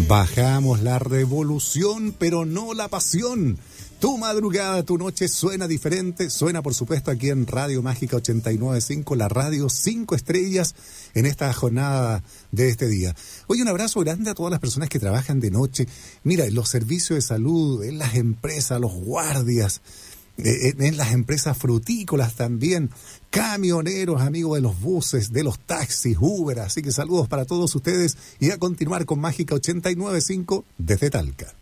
Bajamos la revolución, pero no la pasión. Tu madrugada, tu noche suena diferente. Suena, por supuesto, aquí en Radio Mágica 89.5, la radio 5 estrellas en esta jornada de este día. Hoy un abrazo grande a todas las personas que trabajan de noche. Mira, en los servicios de salud, en las empresas, los guardias, en las empresas frutícolas también, camioneros, amigos de los buses, de los taxis, Uber. Así que saludos para todos ustedes y a continuar con Mágica 89.5 desde Talca.